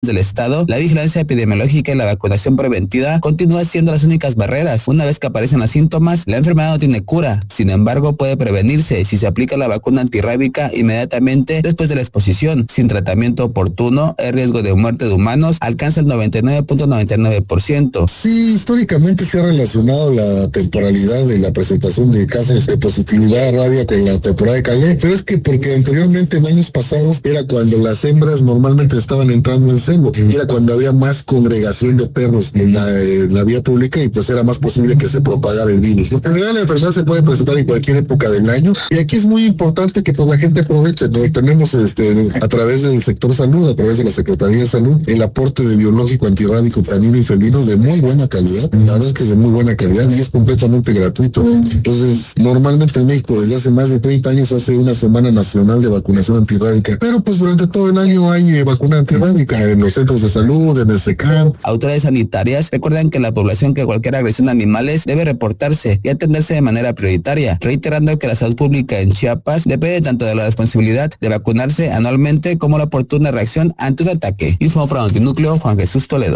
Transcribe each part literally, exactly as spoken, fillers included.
del estado, la vigilancia epidemiológica y la vacunación preventiva continúan siendo las únicas barreras. Una vez que aparecen los síntomas, la enfermedad no tiene cura. Sin embargo, puede prevenirse si se aplica la vacuna antirrábica inmediatamente después de la exposición. Sin tratamiento oportuno, el riesgo de muerte de humanos alcanza el noventa y nueve punto noventa y nueve por ciento. Sí, históricamente se ha relacionado la temporalidad de la presentación de casos de positividad rabia con la temporada de Calais, pero es que porque anteriormente en años pasados era cuando las hembras normalmente estaban entrando en celo, era cuando había más congregación de perros en la, en la vía pública y pues era más posible que se propagara el virus. En realidad la enfermedad se puede presentar en cualquier época del año y aquí es muy importante que pues la gente aproveche, ¿no? Tenemos este a través del sector salud, a través de la Secretaría de Salud, el aporte de biológico antirrábico canino y felino de muy buena calidad, la verdad es que es de muy buena calidad y es completamente gratuito. Entonces, normalmente en México desde hace más de treinta años hace una semana nacional de vacunación antirrábica, pero pues durante todo el año hay eh, vacuna antirrábica en los centros de salud, en el SECAM. Autoridades sanitarias recuerdan que la población que cualquier agresión a animales debe reportarse y atenderse de manera prioritaria, reiterando que la salud pública en Chiapas depende tanto de la responsabilidad de vacunarse anualmente como la oportuna reacción ante un ataque. Informó para Notinúcleo Juan Jesús Toledo.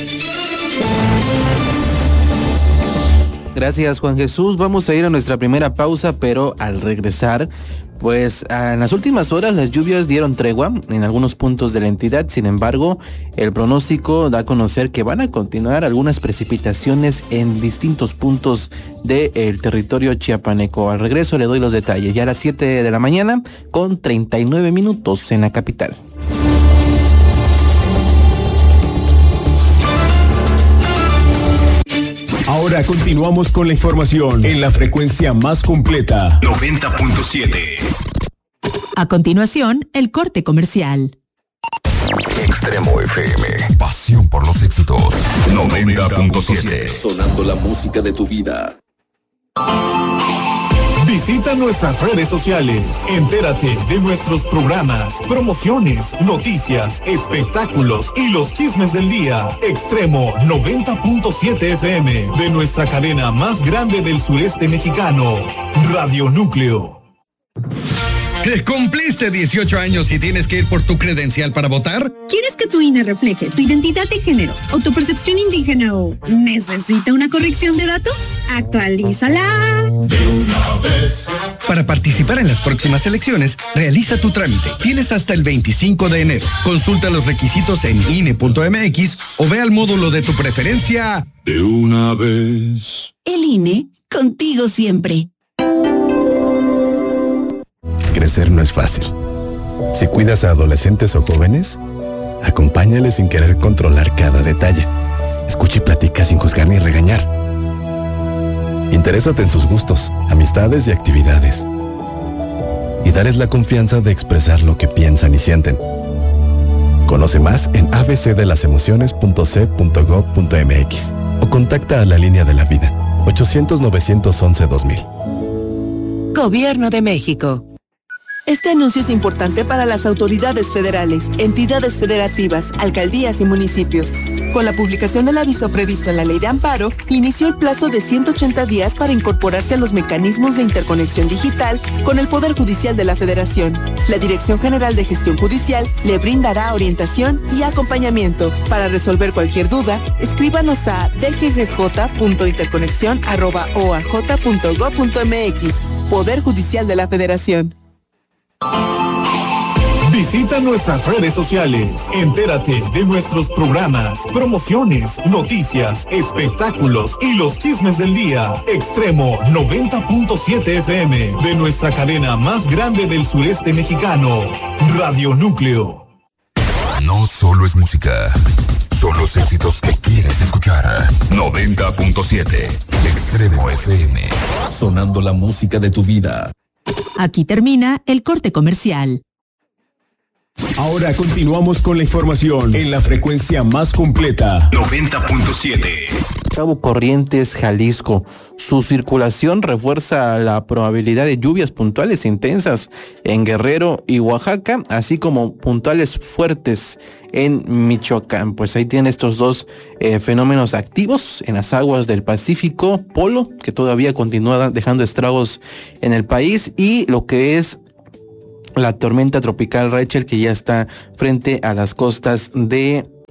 Gracias, Juan Jesús. Vamos a ir a nuestra primera pausa, pero al regresar, pues en las últimas horas las lluvias dieron tregua en algunos puntos de la entidad. Sin embargo, el pronóstico da a conocer que van a continuar algunas precipitaciones en distintos puntos del territorio chiapaneco. Al regreso le doy los detalles. Ya a las siete de la mañana con treinta y nueve minutos en la capital. Ahora continuamos con la información en la frecuencia más completa. noventa punto siete. A continuación, el corte comercial. Extremo F M. Pasión por los éxitos. noventa punto siete. Sonando la música de tu vida. Visita nuestras redes sociales. Entérate de nuestros programas, promociones, noticias, espectáculos y los chismes del día. Extremo noventa punto siete F M de nuestra cadena más grande del sureste mexicano, Radio Núcleo. ¿Cumpliste dieciocho años y tienes que ir por tu credencial para votar? ¿Quieres que tu I N E refleje tu identidad de género o tu percepción indígena o necesita una corrección de datos? Actualízala De una vez. Para participar en las próximas elecciones, realiza tu trámite. Tienes hasta el veinticinco de enero. Consulta los requisitos en I N E punto M X o ve al módulo de tu preferencia. De una vez. El I N E, contigo siempre. Crecer no es fácil. Si cuidas a adolescentes o jóvenes, acompáñales sin querer controlar cada detalle. Escucha y platica sin juzgar ni regañar. Interésate en sus gustos, amistades y actividades. Y dales la confianza de expresar lo que piensan y sienten. Conoce más en a b c de las emociones punto c punto gob punto m x o contacta a la línea de la vida ochocientos novecientos once dos mil. Gobierno de México. Este anuncio es importante para las autoridades federales, entidades federativas, alcaldías y municipios. Con la publicación del aviso previsto en la Ley de Amparo, inició el plazo de ciento ochenta días para incorporarse a los mecanismos de interconexión digital con el Poder Judicial de la Federación. La Dirección General de Gestión Judicial le brindará orientación y acompañamiento. Para resolver cualquier duda, escríbanos a d g g j punto interconexión arroba o a j punto gob punto m x. Poder Judicial de la Federación. Visita nuestras redes sociales. Entérate de nuestros programas, promociones, noticias, espectáculos y los chismes del día. Extremo noventa punto siete F M de nuestra cadena más grande del sureste mexicano, Radio Núcleo. No solo es música, son los éxitos que quieres escuchar. noventa punto siete Extremo F M. Sonando la música de tu vida. Aquí termina el corte comercial. Ahora continuamos con la información en la frecuencia más completa. noventa punto siete. Cabo Corrientes, Jalisco. Su circulación refuerza la probabilidad de lluvias puntuales e intensas en Guerrero y Oaxaca, así como puntuales fuertes en Michoacán. Pues ahí tiene estos dos eh, fenómenos activos en las aguas del Pacífico, Polo, que todavía continúa dejando estragos en el país, y lo que es la tormenta tropical Rachel, que ya está frente a las costas de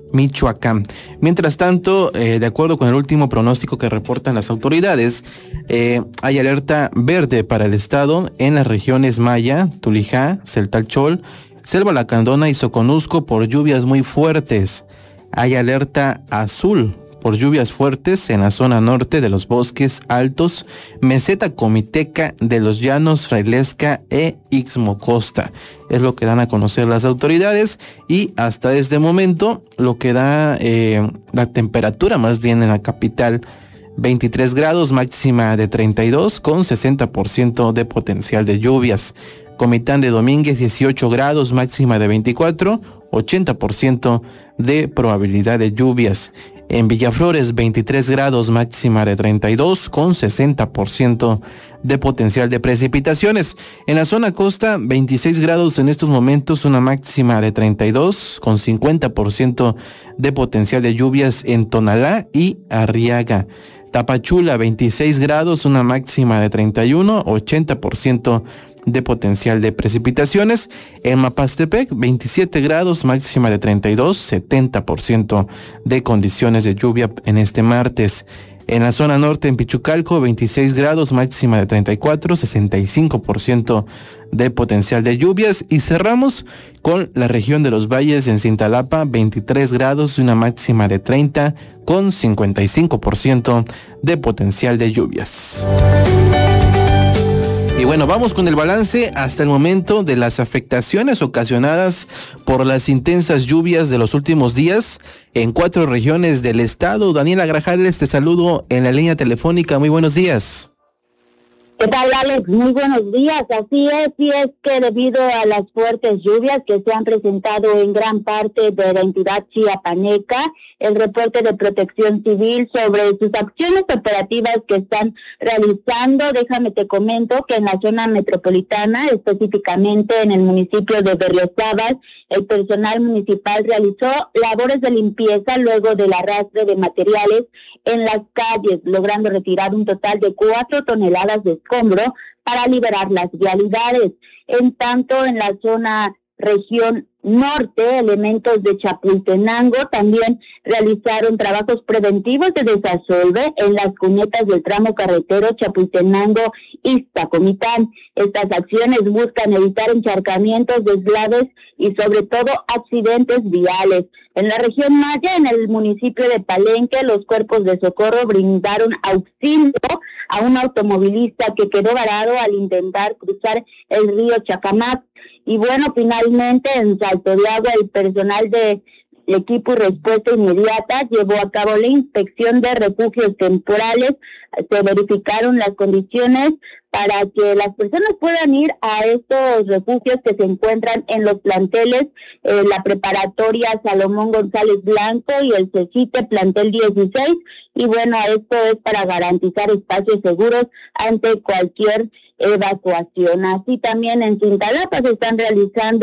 Michoacán. Mientras tanto, eh, de acuerdo con el último pronóstico que reportan las autoridades, eh, hay alerta verde para el estado en las regiones Maya, Tulijá, Celtalchol, Selva Lacandona y Soconusco por lluvias muy fuertes. Hay alerta azul por lluvias fuertes en la zona norte de los bosques altos, meseta comiteca de los llanos Frailesca e Ixmocosta. Es lo que dan a conocer las autoridades y hasta este momento lo que da eh, la temperatura más bien en la capital, veintitrés grados, máxima de treinta y dos con sesenta por ciento de potencial de lluvias. Comitán de Domínguez, dieciocho grados, máxima de veinticuatro, ochenta por ciento de probabilidad de lluvias. En Villaflores, veintitrés grados, máxima de treinta y dos, con sesenta por ciento de potencial de precipitaciones. En la zona costa, veintiséis grados en estos momentos, una máxima de treinta y dos, con cincuenta por ciento de potencial de lluvias en Tonalá y Arriaga. Tapachula, veintiséis grados, una máxima de treinta y uno, ochenta por ciento de potencial de precipitaciones. En Mapastepec, veintisiete grados, máxima de treinta y dos, setenta por ciento de condiciones de lluvia en este martes. En la zona norte, en Pichucalco, veintiséis grados, máxima de treinta y cuatro, sesenta y cinco por ciento de potencial de lluvias. Y cerramos con la región de los valles en Cintalapa, veintitrés grados, una máxima de treinta, con cincuenta y cinco por ciento de potencial de lluvias. Y bueno, vamos con el balance hasta el momento de las afectaciones ocasionadas por las intensas lluvias de los últimos días en cuatro regiones del estado. Daniela Grajales, te saludo en la línea telefónica. Muy buenos días. ¿Qué tal, Alex? Muy buenos días. Así es, y es que debido a las fuertes lluvias que se han presentado en gran parte de la entidad chiapaneca, el reporte de Protección Civil sobre sus acciones operativas que están realizando, déjame te comento que en la zona metropolitana, específicamente en el municipio de Berriozábal, el personal municipal realizó labores de limpieza luego del arrastre de materiales en las calles, logrando retirar un total de cuatro toneladas de escombro para liberar las vialidades. En tanto, en la zona región norte, elementos de Chapultenango también realizaron trabajos preventivos de desasolve en las cunetas del tramo carretero Chapultenango-Ixtacomitán. Estas acciones buscan evitar encharcamientos, deslaves y sobre todo accidentes viales. En la región Maya, en el municipio de Palenque, los cuerpos de socorro brindaron auxilio a un automovilista que quedó varado al intentar cruzar el río Chacamac. Y bueno, finalmente en Salto de Agua, el personal de equipo y respuesta inmediata llevó a cabo la inspección de refugios temporales. Se verificaron las condiciones para que las personas puedan ir a estos refugios que se encuentran en los planteles, eh, la preparatoria Salomón González Blanco y el CECITE plantel dieciséis, y bueno, esto es para garantizar espacios seguros ante cualquier evacuación. Así también en Cintalapa se están realizando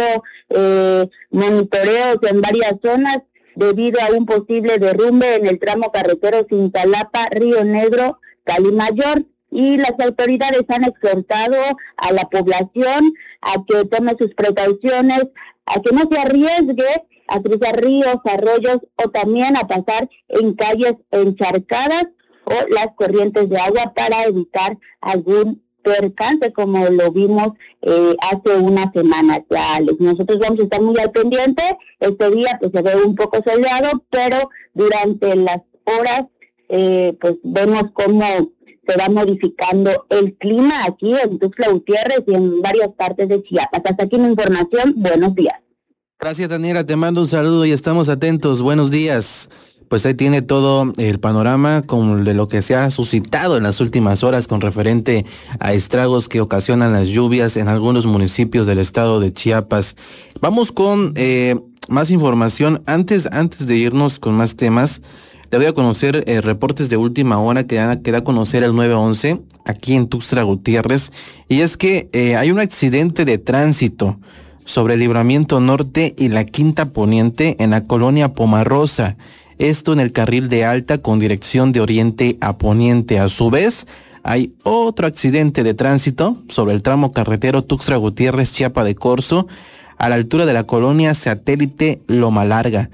eh, monitoreos en varias zonas debido a un posible derrumbe en el tramo carretero Cintalapa, Río Negro, Calimayor. Y las autoridades han exhortado a la población a que tome sus precauciones, a que no se arriesgue a cruzar ríos, arroyos o también a pasar en calles encharcadas o las corrientes de agua para evitar algún percance como lo vimos eh, hace unas semanas ya, Alex. Nosotros vamos a estar muy al pendiente. Este día pues se ve un poco soleado, pero durante las horas eh, pues vemos cómo se va modificando el clima aquí en Tuxtla Gutiérrez y en varias partes de Chiapas. Hasta aquí mi información. Buenos días. Gracias, Daniela. Te mando un saludo y estamos atentos. Buenos días. Pues ahí tiene todo el panorama con de lo que se ha suscitado en las últimas horas con referente a estragos que ocasionan las lluvias en algunos municipios del estado de Chiapas. Vamos con eh, más información. Antes, antes de irnos con más temas, le doy a conocer eh, reportes de última hora que da, que da a conocer el nueve once aquí en Tuxtla Gutiérrez. Y es que eh, hay un accidente de tránsito sobre el Libramiento Norte y la Quinta Poniente en la colonia Pomarrosa. Esto en el carril de alta con dirección de oriente a poniente. A su vez, hay otro accidente de tránsito sobre el tramo carretero Tuxtla Gutiérrez, Chiapa de Corzo, a la altura de la colonia Satélite Loma Larga.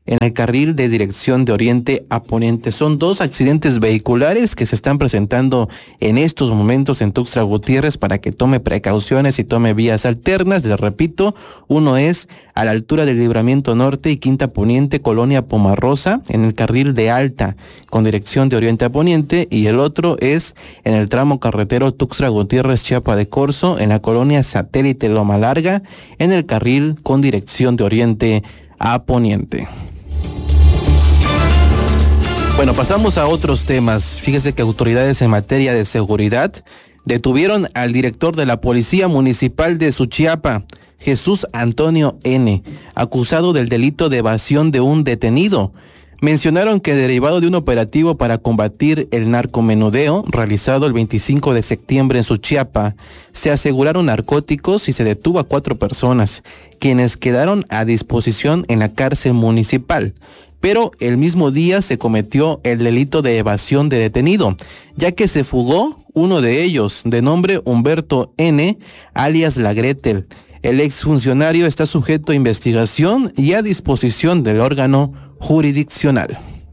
en el carril de dirección de oriente a poniente. Son dos accidentes vehiculares que se están presentando en estos momentos en Tuxtla Gutiérrez para que tome precauciones y tome vías alternas. Les repito, uno es a la altura del Libramiento Norte y Quinta Poniente, Colonia Pomarrosa, en el carril de alta con dirección de oriente a poniente, y el otro es en el tramo carretero Tuxtla Gutiérrez, Chiapa de Corzo, en la colonia Satélite Loma Larga, en el carril con dirección de oriente a poniente. Bueno, pasamos a otros temas. Fíjese que autoridades en materia de seguridad detuvieron al director de la Policía Municipal de Suchiapa, Jesús Antonio N., acusado del delito de evasión de un detenido. Mencionaron que derivado de un operativo para combatir el narcomenudeo realizado el veinticinco de septiembre en Suchiapa, se aseguraron narcóticos y se detuvo a cuatro personas, quienes quedaron a disposición en la cárcel municipal. Pero el mismo día se cometió el delito de evasión de detenido, ya que se fugó uno de ellos, de nombre Humberto N., alias La Gretel. El exfuncionario está sujeto a investigación y a disposición del órgano jurisdiccional.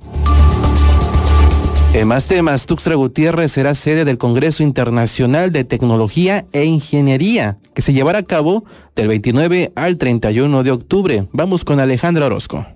En más temas, Tuxtla Gutiérrez será sede del Congreso Internacional de Tecnología e Ingeniería, que se llevará a cabo del veintinueve al treinta y uno de octubre. Vamos con Alejandra Orozco.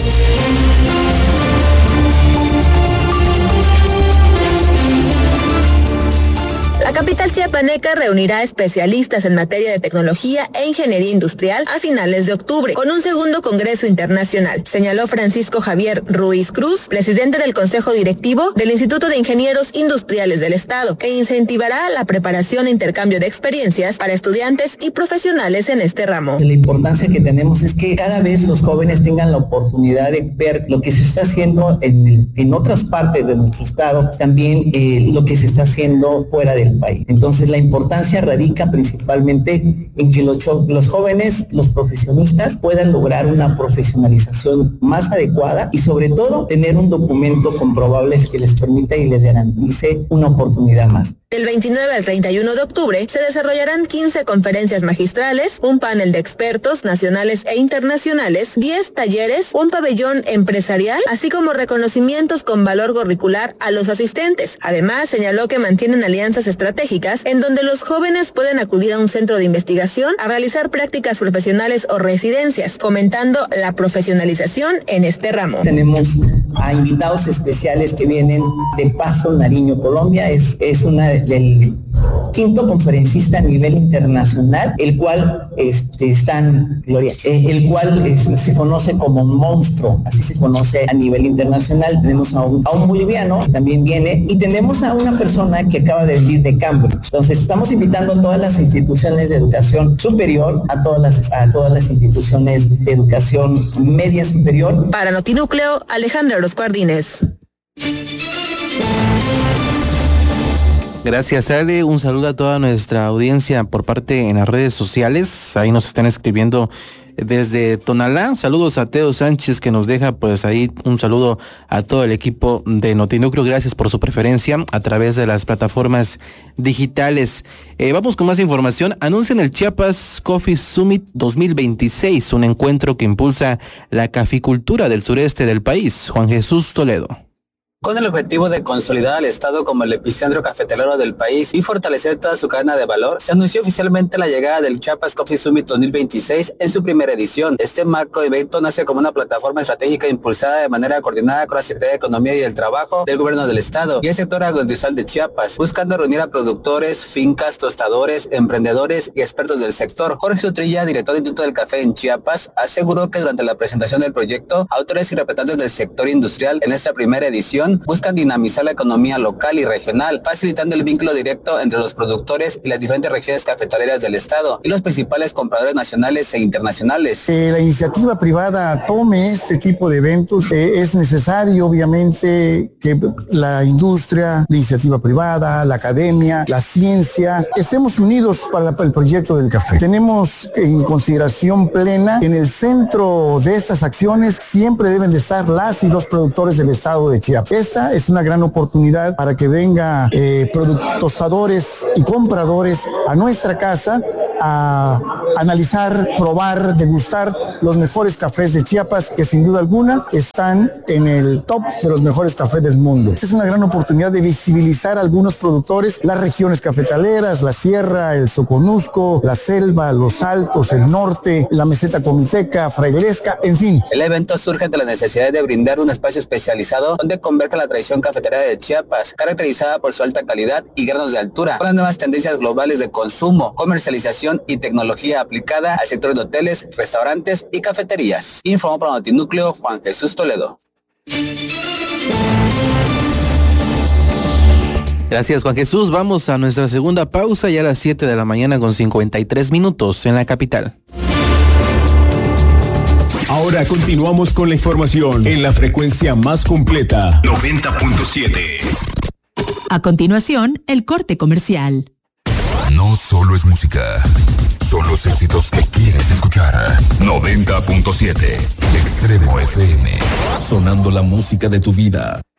La capital chiapaneca reunirá especialistas en materia de tecnología e ingeniería industrial a finales de octubre, con un segundo Congreso Internacional, señaló Francisco Javier Ruiz Cruz, presidente del Consejo Directivo del Instituto de Ingenieros Industriales del Estado, que incentivará la preparación e intercambio de experiencias para estudiantes y profesionales en este ramo. La importancia que tenemos es que cada vez los jóvenes tengan la oportunidad de ver lo que se está haciendo en, en otras partes de nuestro estado, también eh, lo que se está haciendo fuera del país. Entonces la importancia radica principalmente en que los, los jóvenes, los profesionistas puedan lograr una profesionalización más adecuada y sobre todo tener un documento comprobable que les permita y les garantice una oportunidad más. Del veintinueve al treinta y uno de octubre se desarrollarán quince conferencias magistrales, un panel de expertos nacionales e internacionales, diez talleres, un pabellón empresarial, así como reconocimientos con valor curricular a los asistentes. Además, señaló que mantienen alianzas estratégicas en donde los jóvenes pueden acudir a un centro de investigación a realizar prácticas profesionales o residencias, fomentando la profesionalización en este ramo. Tenemos a invitados especiales que vienen de Pasto, Nariño, Colombia. Es, es una del quinto conferencista a nivel internacional, el cual este, están, Gloria, eh, el cual es, se conoce como monstruo, así se conoce a nivel internacional. Tenemos a un, a un boliviano que también viene, y tenemos a una persona que acaba de venir de Cambridge. Entonces estamos invitando a todas las instituciones de educación superior, a todas las, a todas las instituciones de educación media superior. Para Notinúcleo, Alejandra Orozco Ardínez. Gracias, Ale. Un saludo a toda nuestra audiencia por parte en las redes sociales. Ahí nos están escribiendo desde Tonalá. Saludos a Teo Sánchez, que nos deja pues ahí un saludo a todo el equipo de Notinúcleo. Gracias por su preferencia a través de las plataformas digitales. Eh, vamos con más información. Anuncian el Chiapas Coffee Summit dos mil veintiséis, un encuentro que impulsa la caficultura del sureste del país. Juan Jesús Toledo. Con el objetivo de consolidar al Estado como el epicentro cafetalero del país y fortalecer toda su cadena de valor, se anunció oficialmente la llegada del Chiapas Coffee Summit dos mil veintiséis en su primera edición. Este marco de evento nace como una plataforma estratégica impulsada de manera coordinada con la Secretaría de Economía y el Trabajo del Gobierno del Estado y el sector agroindustrial de Chiapas, buscando reunir a productores, fincas, tostadores, emprendedores y expertos del sector. Jorge Utrilla, director del Instituto del Café en Chiapas, aseguró que durante la presentación del proyecto, autores y representantes del sector industrial en esta primera edición buscan dinamizar la economía local y regional, facilitando el vínculo directo entre los productores y las diferentes regiones cafetaleras del estado y los principales compradores nacionales e internacionales. Eh, la iniciativa privada tome este tipo de eventos. Eh, es necesario, obviamente, que la industria, la iniciativa privada, la academia, la ciencia, estemos unidos para el proyecto del café. Tenemos en consideración plena que en el centro de estas acciones siempre deben de estar las y los productores del estado de Chiapas. Esta es una gran oportunidad para que venga eh, tostadores y compradores a nuestra casa a analizar, probar, degustar los mejores cafés de Chiapas, que sin duda alguna están en el top de los mejores cafés del mundo. Esta es una gran oportunidad de visibilizar a algunos productores, las regiones cafetaleras, la sierra, el Soconusco, la selva, los altos, el norte, la meseta comiteca, frailesca, en fin. El evento surge ante la necesidad de brindar un espacio especializado donde converge la tradición cafetera de Chiapas, caracterizada por su alta calidad y granos de altura, con las nuevas tendencias globales de consumo, comercialización y tecnología aplicada al sector de hoteles, restaurantes y cafeterías. Informó para Notinúcleo Juan Jesús Toledo. Gracias, Juan Jesús. Vamos a nuestra segunda pausa ya a las siete de la mañana con cincuenta y tres minutos en la capital. Ahora continuamos con la información en la frecuencia más completa. noventa punto siete. A continuación, el corte comercial. No solo es música, son los éxitos que quieres escuchar. noventa punto siete. Extremo F M. Sonando la música de tu vida.